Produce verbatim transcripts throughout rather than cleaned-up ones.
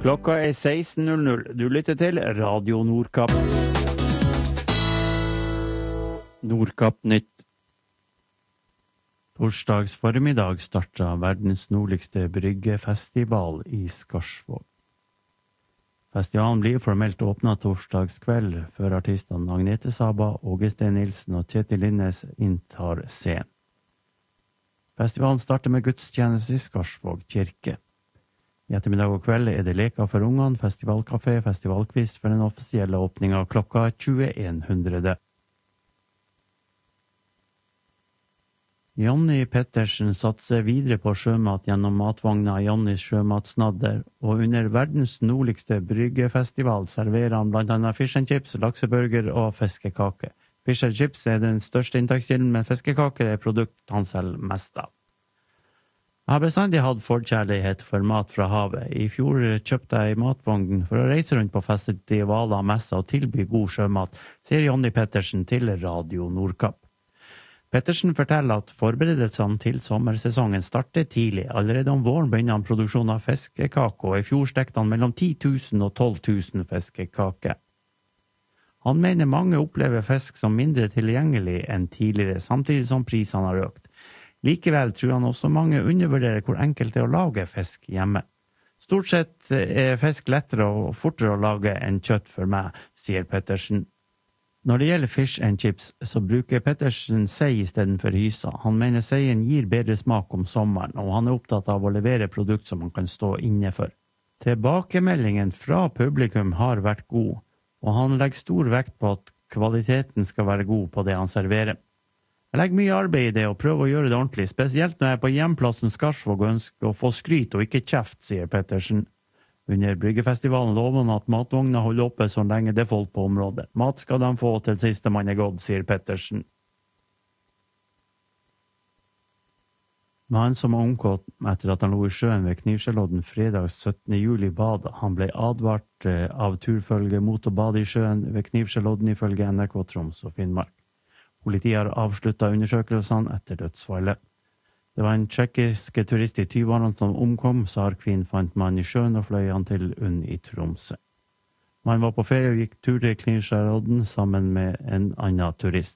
Klokka er seksten null null. Du lytter til Radio Nordkapp. Nordkapp Nytt. Torsdags formiddag starta verdens nordligste bryggefestival i Skarsvåg. Festivalen blir formelt åpnet torsdagskveld, før artistene Agnete Saba, Åge Steen Nilsen og Kjetil Linnes inntar scenen. Festivalen starter med gudstjeneste i Skarsvåg kirke. I ettermiddag og kveld er det leker for ungene, festivalkafé, festivalkvist for den offisielle åpningen klokka tjueen hundre. Jonny Pettersen satser videre på sjømat gjennom matvogna Jonnys sjømatsnadder, og under verdens nordligste bryggefestival serverer han blant annet fish and chips, lakseburger og fiskekake. Fish and chips er den største inntakskilden, men fiskekaker er produkt han selv mest av. Jeg har bestandig hatt forkjærlighet for mat fra havet. I fjor kjøpte jeg matvogn for å reise rundt på festivaler, messer og tilby god sjømat, sier Jonny Pettersen til Radio Nordkapp. Pettersen forteller at forberedelsene til sommersesongen starter tidlig. Allerede om våren begynner han produksjon av fiskekake, og i fjor stekte han mellom ti tusen og tolv tusen fiskekaker. Han mener mange opplever fisk som mindre tilgjengelig enn tidligere, samtidig som prisene har økt. Likevel tror han også mange undervurderer hvor enkelt det er å lage fisk hjemme. Stort sett er fisk lettere og fortere å lage enn kjøtt for meg, sier Pettersen. Når det gjelder fish and chips, så bruker Pettersen sei i stedet for hysa. Han mener seien gir bedre smak om sommeren, og han er opptatt av å levere produkt som han kan stå inne for. Tilbakemeldingen fra publikum har vært god, og han legger stor vekt på at kvaliteten skal være god på det han serverer. Jeg legger mye arbeid i det og prøver å gjøre det ordentlig, spesielt når jeg er på hjemplassen Skarsvåg og ønsker å få skryt og ikke kjeft, sier Pettersen. Under bryggefestivalen lover han at matvogna holder oppe så lenge det er folk på området. Mat skal de få til siste mann er gått, sier Pettersen. Mannen som er omkommet etter at han lå i sjøen ved Knivskjellodden fredag syttende juli badet. Han ble advart av turfølge mot å bade i sjøen ved Knivskjellodden ifølge N R K Troms og Finnmark. Politiet har avsluttet undersøkelsene etter dødsfallet. Det var en tsjekkisk turist i tyverne som omkom, SAR-kvinn fant mannen i sjøen og fløy han til UNN i Tromsø. Mannen var på ferie og gikk tur til Knivskjellodden sammen med en annen turist.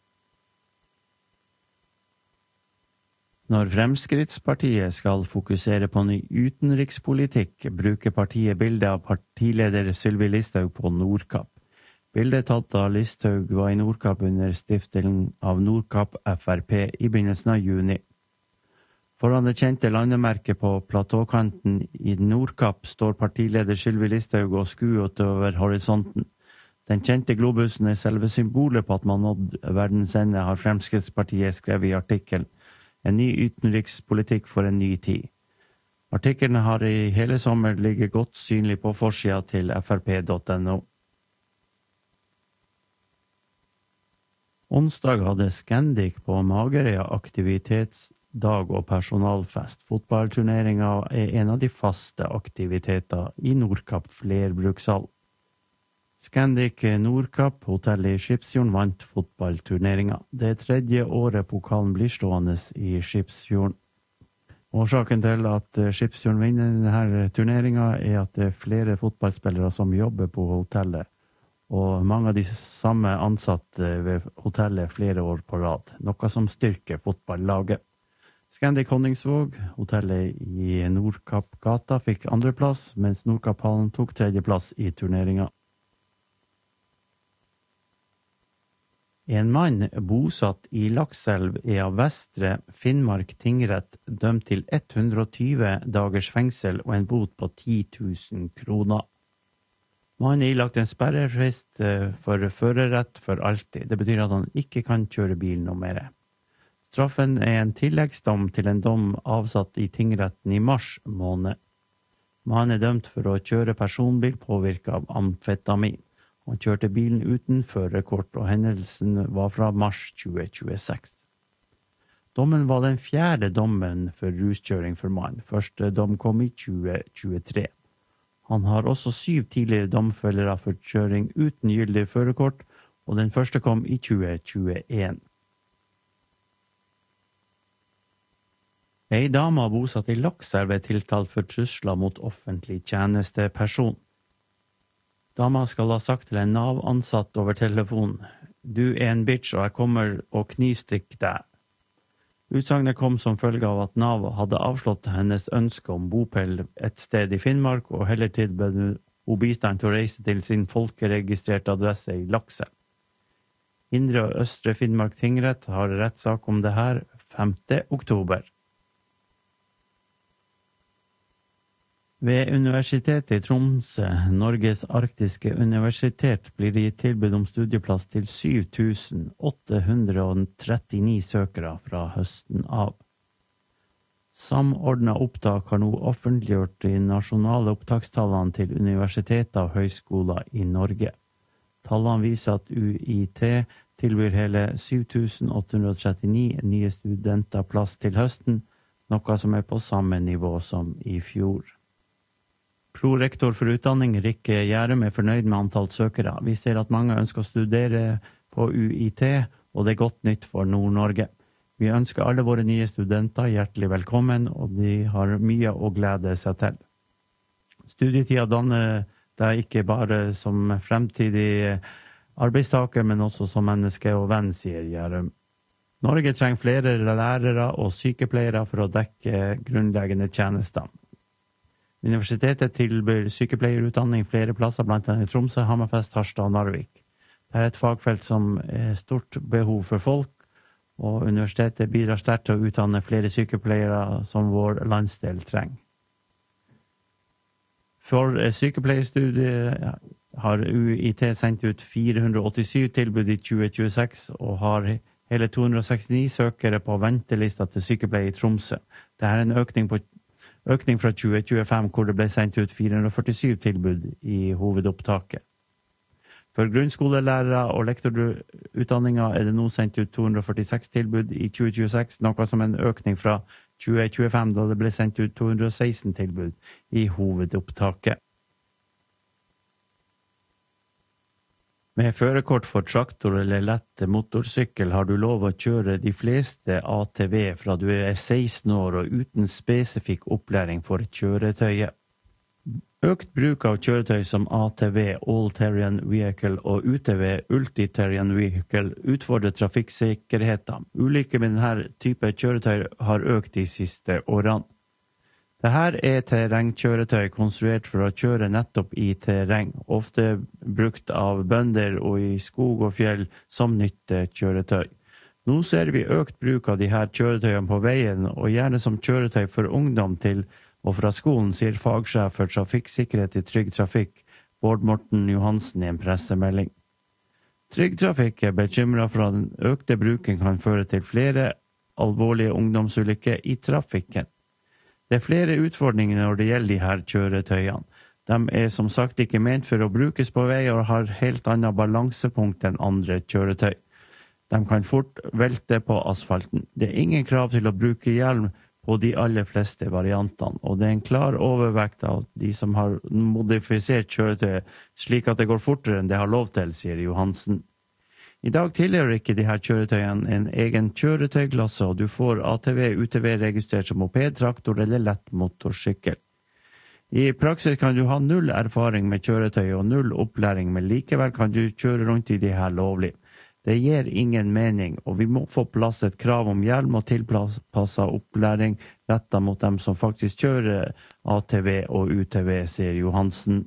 Når Fremskrittspartiet skal fokusere på ny utenrikspolitikk, bruker partiet bildet av partileder Sylvi Listhaug på Nordkapp. Bildet tatt av Listhaug var i Nordkapp under stiftelsen av Nordkapp F R P i begynnelsen av juni. Foran det kjente landemerket på platåkanten i Nordkapp står partileder Sylvi Listhaug og skuer utover horisonten. Den kjente globusen er selve symbolet på at man nådde verdens ende, har Fremskrittspartiet skrevet i artikkelen En ny utenrikspolitikk for en ny tid. Artikkelen har i hele sommer ligget godt synlig på forsida til f r p punktum no. Onsdag hadde Scandic på Magerøya aktivitetsdag og personalfest. Fotballturneringen er en av de faste aktiviteter i Nordkapp flerbrukshall. Scandic Nordkapp, hotellet i Skipsfjorden, vant fotballturneringen. Det er tredje året pokalen blir stående i Skipsfjorden. Årsaken til at Skipsfjorden vinner denne turneringen er at det er flere fotballspillere som jobber på hotellet, og mange av de samme ansatte ved hotellet flere år på rad, noe som styrker fotballaget. Scandic Honningsvåg, hotellet i Nordkappgata, fikk andreplass, mens Nordkapphallen tok tredjeplass i turneringen. En mann bosatt i Lakselv er av Vestre Finnmark tingrett dømt til hundre og tyve dagers fengsel og en bot på ti tusen kroner. Mannen er ilagt en sperrefrist for førerrett for alltid. Det betyr at han ikke kan kjøre bil noe mer. Straffen er en tilleggsdom til en dom avsatt i tingretten i mars måned. Mannen er dømt for å kjøre personbil påvirket av amfetamin. Han kjørte bilen uten førerkort, og hendelsen var fra mars tjue tjueseks. Dommen var den fjerde dommen for ruskjøring for mannen. Første dom kom i tjue tjuetre. Han har også syv tidligere domfellere for kjøring uten gyldig førerkort, og den første kom i tjue tjueen. Ei dame bosatt i Lakselv er tiltalt for trusler mot offentlig tjenesteperson. Dama skal ha sagt til en Nav-ansatt over telefon: «Du er en bitch, og jeg kommer og knivstikker deg.» Utsagnet kom som følge av at Nav hadde avslått hennes ønske om bopel et sted i Finnmark, og heller tilbød hun bistand til å reise til sin folkeregistrerte adresse i Lakselv. Indre og Østre Finnmark tingrett har rettssak om det her femte oktober. Ved Universitetet i Tromsø, Norges arktiske universitet, blir det gitt tilbud om studieplass til syv tusen åtte hundre trettini søkere fra høsten av. Samordnet opptak har nå offentliggjort de nasjonale opptakstallene til universiteter og høyskoler i Norge. Tallene viser at U I T tilbyr hele syv tusen åtte hundre trettini nye studenter plass til høsten, noe som er på samme nivå som i fjor. Prorektor for utdanning Rikke Gjærum er fornøyd med antall søkere. Vi ser at mange ønsker å studere på U I T, og det er godt nytt for Nord-Norge. Vi ønsker alle våre nye studenter hjertelig velkommen, og de har mye å glede seg til. Studietida danner deg ikke bare som fremtidig arbeidstaker, men også som menneske og venn, sier Gjærum. Norge trenger flere lærere og sykepleiere for å dekke grunnleggende tjenester. Universitetet tilbyr sykepleierutdanning flere plasser, blant annet i Tromsø, Hammerfest, Harstad og Narvik. Det er et fagfelt som er stort behov for folk, og universitetet bidrar sterkt til å utdanne flere sykepleiere som vår landsdel trenger. For sykepleierstudiet har U I T sendt ut fire hundre åttisju tilbud i tjue tjueseks, og har hele to hundre sekstini søkere på ventelista til sykepleier i Tromsø. Dette er en økning på Økning fra tjue tjuefem, hvor det ble sendt ut fire hundre førtisju tilbud i hovedopptaket. For grunnskolelærere og lektorutdanninger er det nå sendt ut to hundre førtiseks tilbud i tjue tjueseks, noe som en økning fra tjue tjuefem, da det ble sendt ut to hundre seksten tilbud i hovedopptaket. Med førerkort for traktor eller lett motorsykkel har du lov å kjøre de fleste A T V fra du er seksten år og uten spesifikk opplæring for kjøretøyet. Økt bruk av kjøretøy som A T V, All-Terrain Vehicle og U T V, Ulti-Terrain Vehicle, utfordrer trafikksikkerheten. Ulykker med denne type kjøretøy har økt de siste årene. Dette er terrengkjøretøy konstruert for å kjøre nettopp i terreng, ofte brukt av bønder og i skog og fjell som nyttekjøretøy. Nå ser vi økt bruk av de her kjøretøyene på veien, og gjerne som kjøretøy for ungdom til og fra skolen, sier fagsjef for trafikksikkerhet i Trygg Trafikk, Bård Morten Johansen, i en pressemelding. Trygg Trafikk er bekymret for at den økte bruken kan føre til flere alvorlige ungdomsulykker i trafikken. Det er flere utfordringer når det gjelder de her kjøretøyene. De er som sagt ikke ment for å brukes på vei og har helt annet balansepunkt enn andre kjøretøy. De kan fort velte på asfalten. Det er ingen krav til å bruke hjelm på de aller fleste variantene, og det er en klar overvekt av de som har modifisert kjøretøyet slik at det går fortere enn det har lov til, sier Johansen. I dag tilhører ikke de her kjøretøyene en egen kjøretøyklasse, og du får A T V, U T V registrert som moped, traktor eller lett motorsykkel. I praksis kan du ha null erfaring med kjøretøy og null opplæring, men likevel kan du kjøre rundt i de her lovlig. Det gir ingen mening, og vi må få plass et krav om hjelm og tilpasset opplæring rettet mot dem som faktisk kjører A T V og U T V, sier Johansen.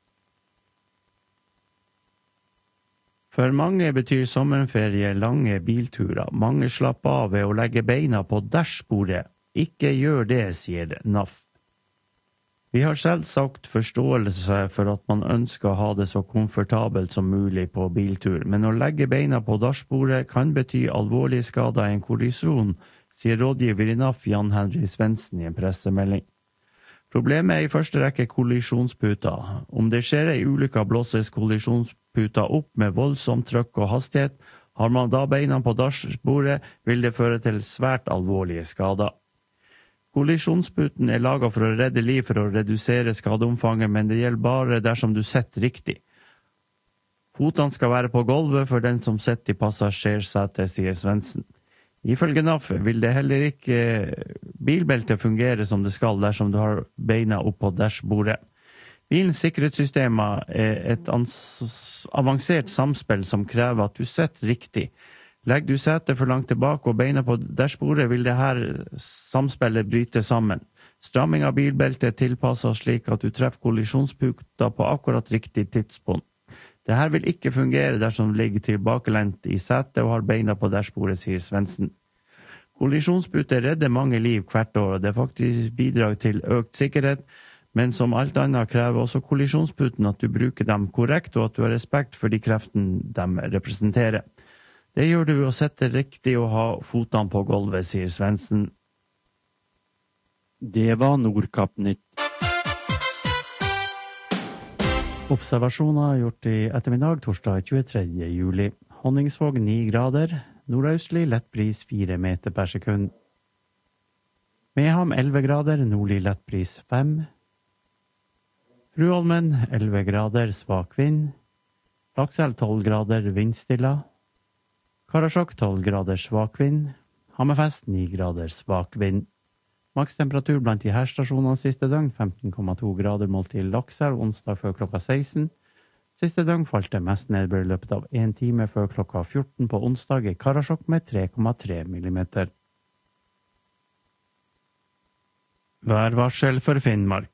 For mange betyr sommerferie lange bilturer. Mange slapper av ved å legge beina på dashbordet. Ikke gjør det, sier N A F. Vi har selvsagt forståelse for at man ønsker å ha det så komfortabelt som mulig på biltur, men å legge beina på dashbordet kan bety alvorlige skader i en kollisjon, sier rådgiver i N A F Jan Henry Svendsen i en pressemelding. Problemet er i første rekke kollisjonsputa. Om det skjer ei ulykke, blåses kollisjonsputa opp med voldsom trykk og hastighet. Har man da beina på dashbordet, vil det føre til svært alvorlige skader. Kollisjonsputen er laget for å redde liv for å redusere skadeomfanget, men det gjelder bare dersom du sitter riktig. Fotene skal være på gulvet for den som sitter i passasjersetet, sier Svendsen. Ifølge N A F vil det heller ikke bilbeltet fungere som det skal dersom du har beina opp på dashbordet. Bilens sikkerhetssystemer er et avansert samspill som krever at du sitter riktig. Legger du setet for langt tilbake og beina på dashbordet, vil det her samspillet bryte sammen. Stramming av bilbeltet er tilpasset slik at du treffer kollisjonspunkter på akkurat riktig tidspunkt. Dette vil ikke fungere dersom du ligger tilbakelent i setet og har beina på dashbordet, sier Svendsen. Kollisjonsputer redder mange liv hvert år, og det faktisk bidrar til økt sikkerhet, men som alt annet krever også kollisjonsputen at du bruker dem korrekt, og at du har respekt for de kreftene de representerer. Det gjør du ved å sette riktig og ha fotene på gulvet, sier Svendsen. Det var Nordkapp-nytt. Observasjoner gjort i ettermiddag, torsdag tjuetredje juli. Honningsvåg ni grader, nordøstlig lett bris fire meter per sekund. Meham elleve grader, nordlig lett bris fem. Fruholmen elleve grader, svak vind. Lakselv tolv grader, vindstilla. Karasjok tolv grader, svak vind. Hammerfest ni grader, svak vind. Makstemperatur blant de her stasjonene siste døgn, femten komma to grader målt i Lakselv, onsdag før klokka seksten. Siste døgn falt det mest nedbør i løpet av en time før klokka fjorten på onsdag i Karasjok med tre komma tre millimeter. Værvarsel for Finnmark.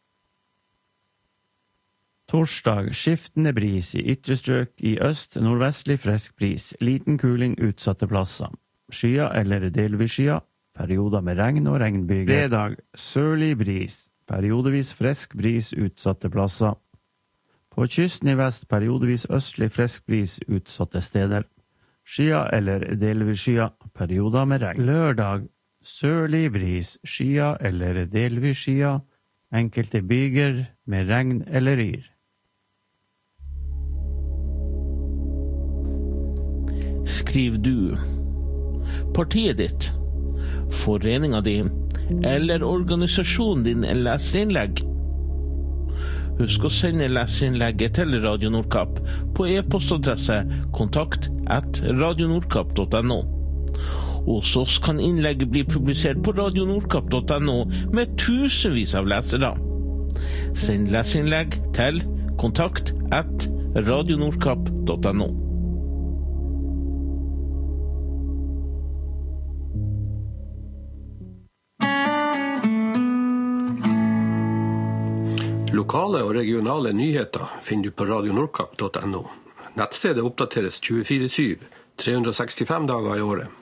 Torsdag, skiftende bris i ytre strøk i øst, nordvestlig frisk bris, liten kuling utsatte plasser. Skya eller delvis skya, perioder med regn og regnbyger. Fredag, sørlig bris, periodevis frisk bris utsatte plasser. På kysten i vest, periodevis østlig frisk bris utsatte steder. Skya eller delvis skya, perioder med regn. Lørdag, sørlig bris, skya eller delvis skya, enkelte byger med regn eller yr. Skriv du, partiet ditt, foreninga di eller organisasjonen din leserinnlegg. Husk å sende leserinnlegget til Radio Nordkapp på e-postadresse kontakt at radionordkapp punktum no. Hos oss kan innlegget bli publisert på radionordkapp punktum no med tusenvis av lesere. Send leserinnlegg til kontakt at radionordkapp punktum no. Lokale og regionale nyheter finner du på radionordkapp punktum no. Nettstedet oppdateres tjuefire syv, tre hundre og sekstifem dager i året.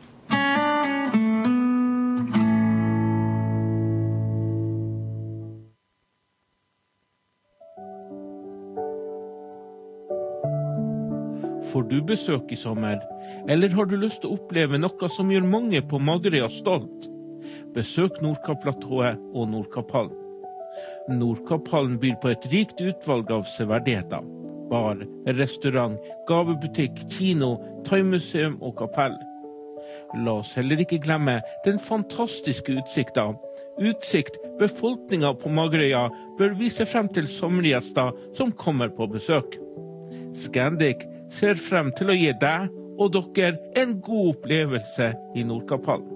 Får du besøk i sommer, eller har du lyst til å oppleve noe som gjør mange på Magerøya stolt? Besøk Nordkapp-platået og Nordkapphallen. Nordkapphallen byr på et rikt utvalg av severdigheter. Bar, restaurant, gavebutikk, kino, thaimuseum og kapell. La oss heller ikke glemme den fantastiske utsikta. Utsikt befolkningen på Magerøya bør vise frem til sommergjester som kommer på besøk. Scandic ser frem til å gi deg og dere en god opplevelse i Nordkapphallen.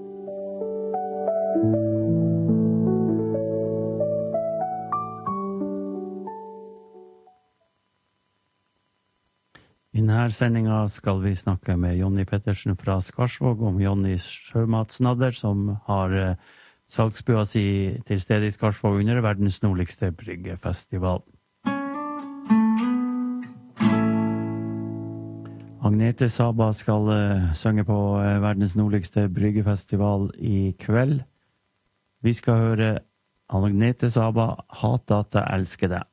I denne sendingen skal vi snakke med Jonny Pettersen fra Skarsvåg om Jonnys sjømatsnadder, som har salgsbua si til stede i Skarsvåg under verdens nordligste bryggefestival. Agnete Saba skal synge på verdens nordligste bryggefestival i kveld. Vi skal høre Agnete Saba, «Hat at jeg elsker deg».